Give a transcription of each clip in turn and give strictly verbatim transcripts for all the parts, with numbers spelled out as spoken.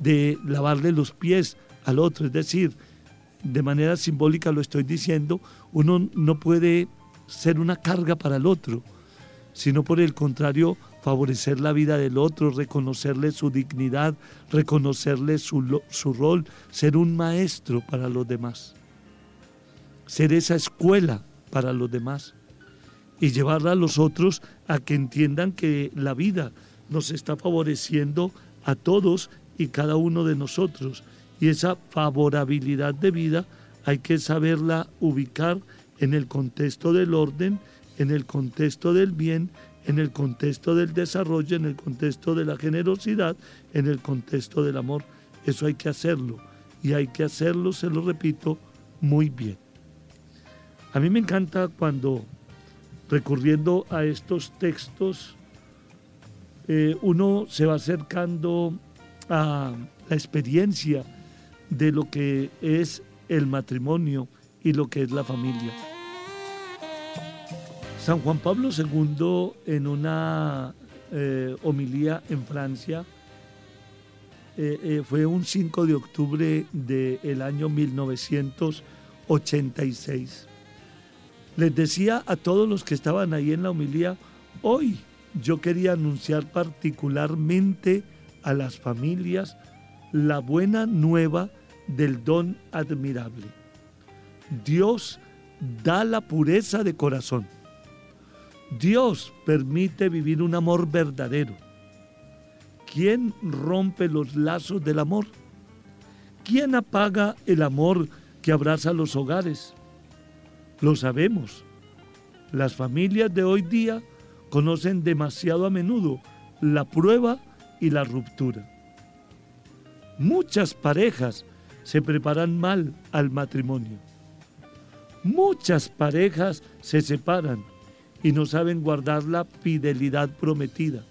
de lavarle los pies al otro. Es decir, de manera simbólica lo estoy diciendo, uno no puede ser una carga para el otro, sino por el contrario, favorecer la vida del otro, reconocerle su dignidad, reconocerle su, su rol, ser un maestro para los demás, ser esa escuela para los demás y llevarla a los otros a que entiendan que la vida nos está favoreciendo a todos y cada uno de nosotros, y esa favorabilidad de vida hay que saberla ubicar en el contexto del orden, en el contexto del bien, en el contexto del desarrollo, en el contexto de la generosidad, en el contexto del amor. Eso hay que hacerlo, y hay que hacerlo, se lo repito, muy bien. A mí me encanta cuando, recurriendo a estos textos, eh, uno se va acercando a la experiencia de lo que es el matrimonio y lo que es la familia. San Juan Pablo segundo, en una eh, homilía en Francia, eh, eh, fue un cinco de octubre del año mil novecientos ochenta y seis. Les decía a todos los que estaban ahí en la homilía, hoy yo quería anunciar particularmente a las familias la buena nueva del don admirable. Dios da la pureza de corazón. Dios permite vivir un amor verdadero. ¿Quién rompe los lazos del amor? ¿Quién apaga el amor que abraza los hogares? Lo sabemos. Las familias de hoy día conocen demasiado a menudo la prueba y la ruptura. Muchas parejas se preparan mal al matrimonio. Muchas parejas se separan y no saben guardar la fidelidad prometida.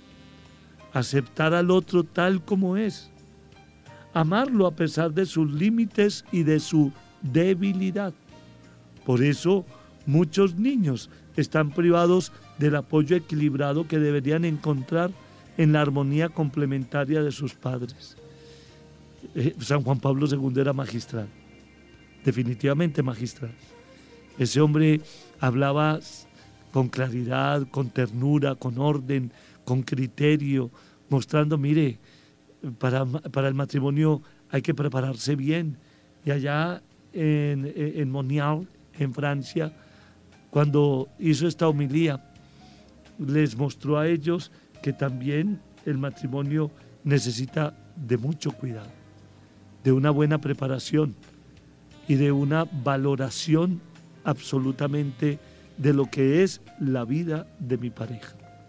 Aceptar al otro tal como es. Amarlo a pesar de sus límites y de su debilidad. Por eso, muchos niños están privados del apoyo equilibrado que deberían encontrar en la armonía complementaria de sus padres. Eh, San Juan Pablo segundo era magistral, definitivamente magistral. Ese hombre hablaba con claridad, con ternura, con orden, con criterio, mostrando, mire, para, para el matrimonio hay que prepararse bien. Y allá en, en Monial, en Francia, cuando hizo esta homilía, les mostró a ellos que también el matrimonio necesita de mucho cuidado, de una buena preparación y de una valoración absolutamente de lo que es la vida de mi pareja.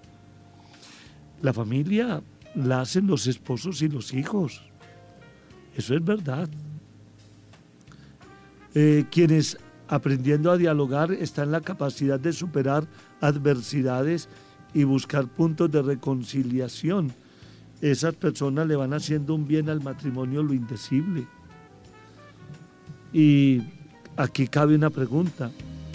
La familia la hacen los esposos y los hijos. Eso es verdad. Eh, quienes aprendiendo a dialogar están en la capacidad de superar adversidades y buscar puntos de reconciliación. Esas personas le van haciendo un bien al matrimonio lo indecible. Y aquí cabe una pregunta.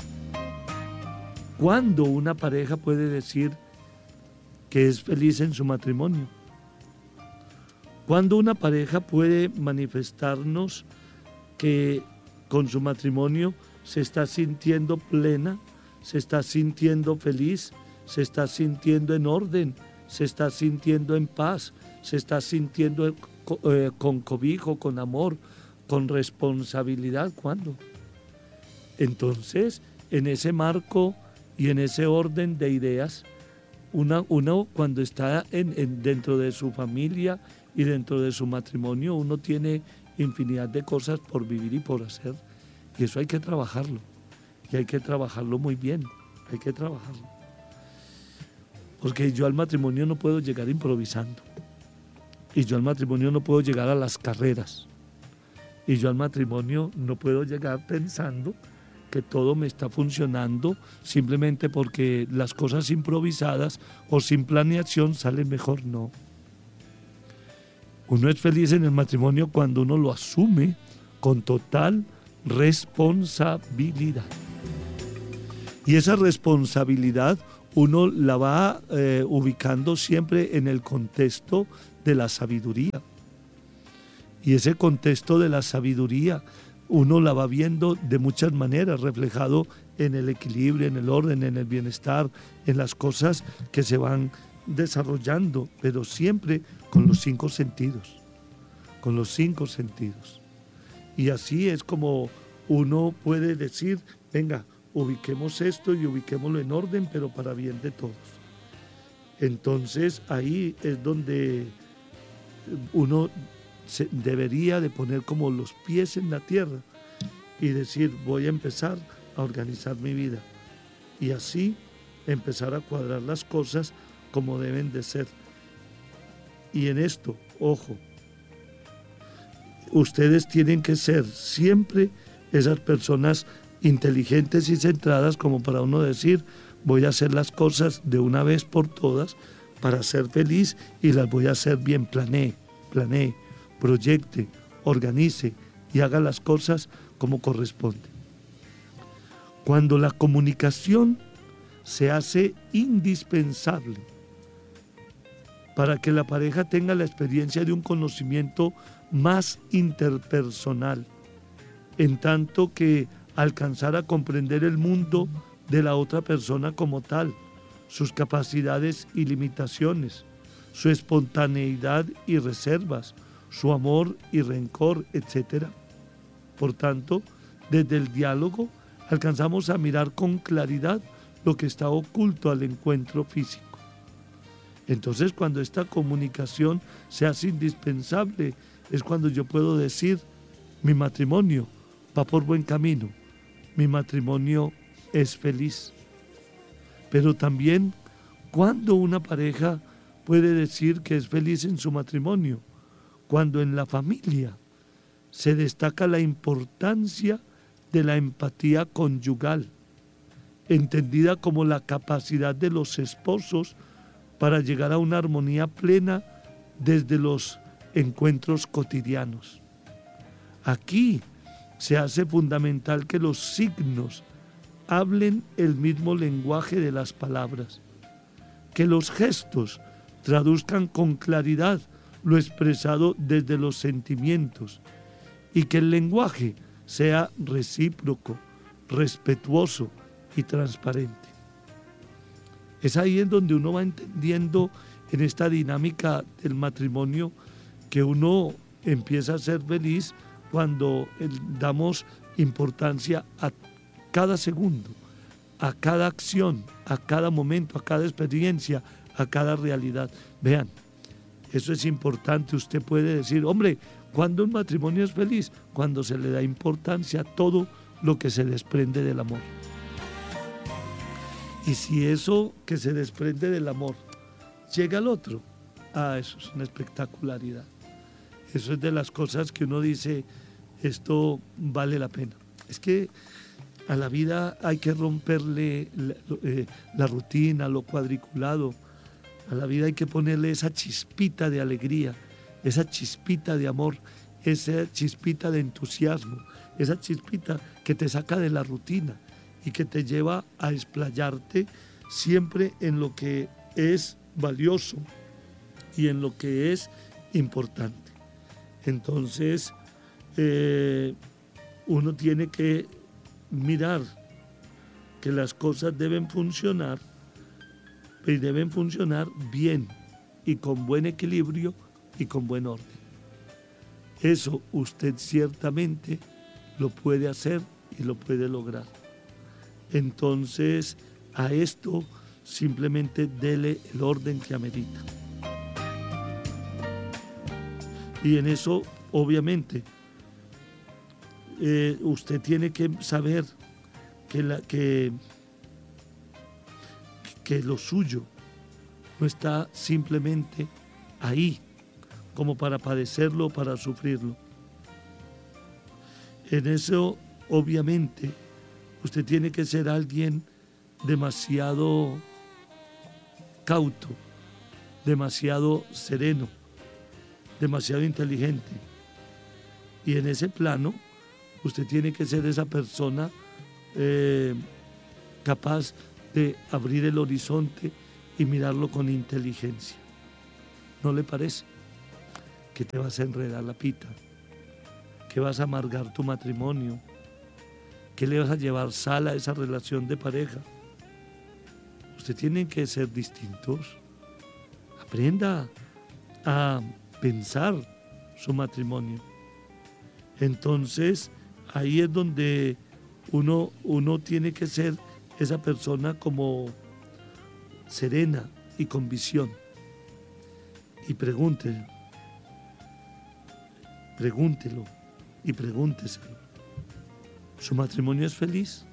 ¿Cuándo una pareja puede decir que es feliz en su matrimonio? ¿Cuándo una pareja puede manifestarnos que con su matrimonio se está sintiendo plena, se está sintiendo feliz, se está sintiendo en orden, se está sintiendo en paz, se está sintiendo eh, con cobijo, con amor, con responsabilidad? ¿Cuándo? Entonces, en ese marco y en ese orden de ideas, una, uno cuando está en, en, dentro de su familia y dentro de su matrimonio, uno tiene infinidad de cosas por vivir y por hacer, y eso hay que trabajarlo, y hay que trabajarlo muy bien, hay que trabajarlo. Porque yo al matrimonio no puedo llegar improvisando, y yo al matrimonio no puedo llegar a las carreras, y yo al matrimonio no puedo llegar pensando que todo me está funcionando simplemente porque las cosas improvisadas o sin planeación salen mejor. No. Uno es feliz en el matrimonio cuando uno lo asume con total responsabilidad. Y esa responsabilidad uno la va eh, ubicando siempre en el contexto de la sabiduría. Y ese contexto de la sabiduría, uno la va viendo de muchas maneras, reflejado en el equilibrio, en el orden, en el bienestar, en las cosas que se van desarrollando, pero siempre con los cinco sentidos, con los cinco sentidos. Y así es como uno puede decir, venga, ubiquemos esto y ubiquémoslo en orden, pero para bien de todos. Entonces ahí es donde uno se debería de poner como los pies en la tierra y decir, voy a empezar a organizar mi vida y así empezar a cuadrar las cosas como deben de ser. Y en esto, ojo, ustedes tienen que ser siempre esas personas inteligentes y centradas como para uno decir, voy a hacer las cosas de una vez por todas para ser feliz y las voy a hacer bien. Planee, planee, proyecte, organice y haga las cosas como corresponde. Cuando la comunicación se hace indispensable para que la pareja tenga la experiencia de un conocimiento más interpersonal, en tanto que alcanzar a comprender el mundo de la otra persona como tal, sus capacidades y limitaciones, su espontaneidad y reservas, su amor y rencor, etcétera. Por tanto, desde el diálogo alcanzamos a mirar con claridad lo que está oculto al encuentro físico. Entonces, cuando esta comunicación se hace indispensable, es cuando yo puedo decir, mi matrimonio va por buen camino, mi matrimonio es feliz. Pero también, cuando una pareja puede decir que es feliz en su matrimonio, cuando en la familia se destaca la importancia de la empatía conyugal, entendida como la capacidad de los esposos para llegar a una armonía plena desde los encuentros cotidianos. Aquí se hace fundamental que los signos hablen el mismo lenguaje de las palabras, que los gestos traduzcan con claridad lo expresado desde los sentimientos y que el lenguaje sea recíproco, respetuoso y transparente. Es ahí en donde uno va entendiendo en esta dinámica del matrimonio que uno empieza a ser feliz cuando damos importancia a cada segundo, a cada acción, a cada momento, a cada experiencia, a cada realidad. Vean, eso es importante. Usted puede decir, hombre, ¿cuándo un matrimonio es feliz? Cuando se le da importancia a todo lo que se desprende del amor. Y si eso que se desprende del amor llega al otro, ah, eso es una espectacularidad. Eso es de las cosas que uno dice, esto vale la pena. Es que a la vida hay que romperle la, eh, la rutina, lo cuadriculado. A la vida hay que ponerle esa chispita de alegría, esa chispita de amor, esa chispita de entusiasmo, esa chispita que te saca de la rutina y que te lleva a explayarte siempre en lo que es valioso y en lo que es importante. Entonces, eh, uno tiene que mirar que las cosas deben funcionar y deben funcionar bien y con buen equilibrio y con buen orden. Eso usted ciertamente lo puede hacer y lo puede lograr. Entonces, a esto simplemente dele el orden que amerita. Y en eso, obviamente, eh, usted tiene que saber que, la, que, que lo suyo no está simplemente ahí, como para padecerlo o para sufrirlo. En eso, obviamente, usted tiene que ser alguien demasiado cauto, demasiado sereno, demasiado inteligente. Y en ese plano, usted tiene que ser esa persona eh, capaz de abrir el horizonte y mirarlo con inteligencia. ¿No le parece? Que te vas a enredar la pita, que vas a amargar tu matrimonio, que le vas a llevar sal a esa relación de pareja. Ustedes tienen que ser distintos. Aprenda a pensar su matrimonio. Entonces, ahí es donde uno, uno tiene que ser esa persona como serena y con visión. Y pregúntelo, pregúntelo y pregúnteselo. ¿Su matrimonio es feliz?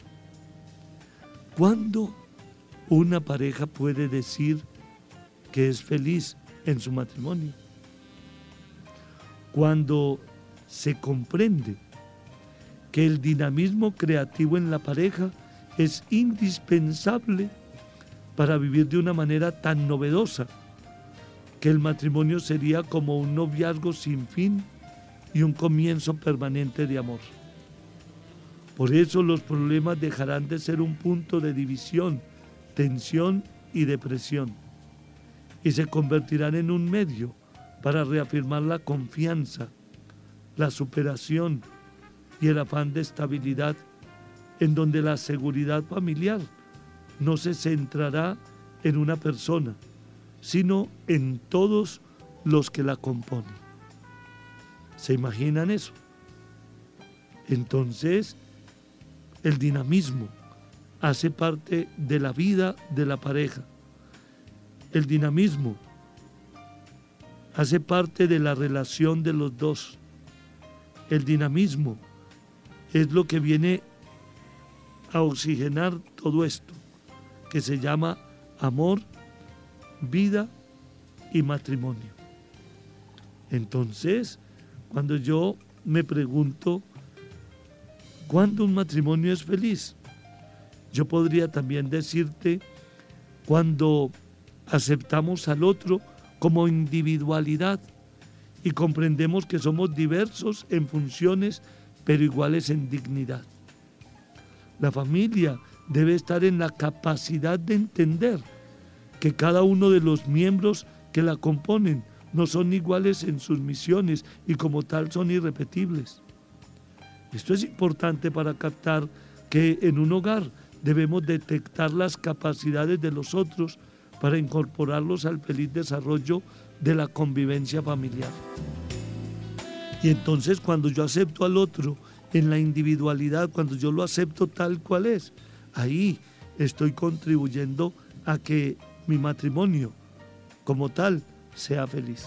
¿Cuándo una pareja puede decir que es feliz en su matrimonio? Cuando se comprende que el dinamismo creativo en la pareja es indispensable para vivir de una manera tan novedosa que el matrimonio sería como un noviazgo sin fin y un comienzo permanente de amor. Por eso los problemas dejarán de ser un punto de división, tensión y depresión, y se convertirán en un medio para reafirmar la confianza, la superación y el afán de estabilidad, en donde la seguridad familiar no se centrará en una persona, sino en todos los que la componen. ¿Se imaginan eso? Entonces, el dinamismo hace parte de la vida de la pareja. El dinamismo hace parte de la relación de los dos. El dinamismo es lo que viene a oxigenar todo esto, que se llama amor, vida y matrimonio. Entonces, cuando yo me pregunto, ¿cuándo un matrimonio es feliz? Yo podría también decirte cuando aceptamos al otro como individualidad y comprendemos que somos diversos en funciones, pero iguales en dignidad. La familia debe estar en la capacidad de entender que cada uno de los miembros que la componen no son iguales en sus misiones y como tal son irrepetibles. Esto es importante para captar que en un hogar debemos detectar las capacidades de los otros para incorporarlos al feliz desarrollo de la convivencia familiar. Y entonces cuando yo acepto al otro en la individualidad, cuando yo lo acepto tal cual es, ahí estoy contribuyendo a que mi matrimonio como tal sea feliz.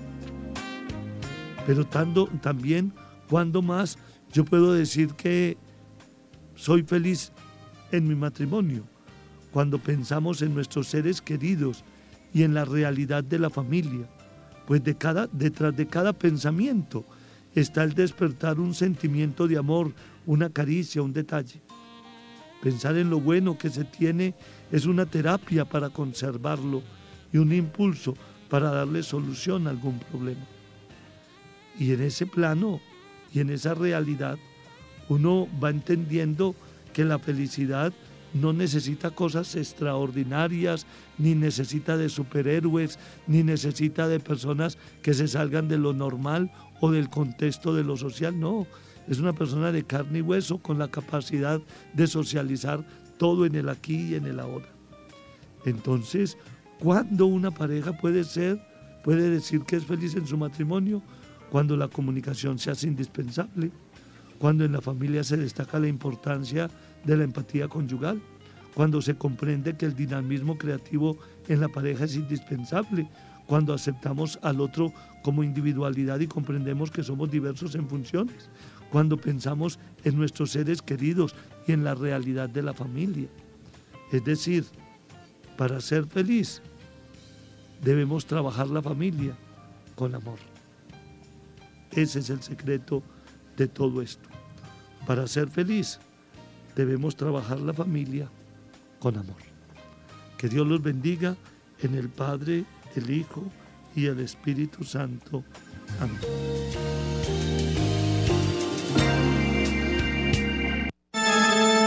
Pero tanto, también, cuando más yo puedo decir que soy feliz en mi matrimonio, cuando pensamos en nuestros seres queridos y en la realidad de la familia, pues de cada, detrás de cada pensamiento está el despertar un sentimiento de amor, una caricia, un detalle. Pensar en lo bueno que se tiene es una terapia para conservarlo y un impulso para darle solución a algún problema. Y en ese plano y en esa realidad uno va entendiendo que la felicidad no necesita cosas extraordinarias, ni necesita de superhéroes, ni necesita de personas que se salgan de lo normal o del contexto de lo social. No, es una persona de carne y hueso con la capacidad de socializar todo en el aquí y en el ahora. Entonces, ¿cuándo una pareja puede ser, puede decir que es feliz en su matrimonio? Cuando la comunicación se hace indispensable, cuando en la familia se destaca la importancia de la empatía conyugal, cuando se comprende que el dinamismo creativo en la pareja es indispensable, cuando aceptamos al otro como individualidad y comprendemos que somos diversos en funciones, cuando pensamos en nuestros seres queridos y en la realidad de la familia. Es decir, para ser feliz debemos trabajar la familia con amor. Ese es el secreto de todo esto. Para ser feliz debemos trabajar la familia con amor. Que Dios los bendiga en el Padre, el Hijo y el Espíritu Santo. Amén.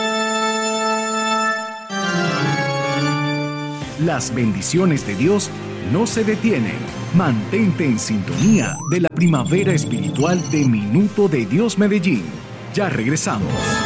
Las bendiciones de Dios no se detiene. Mantente en sintonía de la primavera espiritual de Minuto de Dios Medellín. Ya regresamos.